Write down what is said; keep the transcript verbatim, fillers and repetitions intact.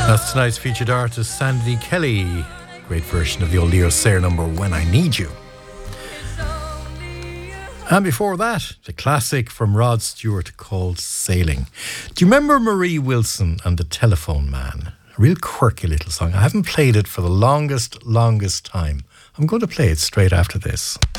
That's tonight's featured artist, Sandy Kelly. Great version of the old Leo Sayer number, When I Need You. And before that, the classic from Rod Stewart called Sailing. Do you remember Marie Wilson and the Telephone Man? A real quirky little song. I haven't played it for the longest, longest time. I'm going to play it straight after this.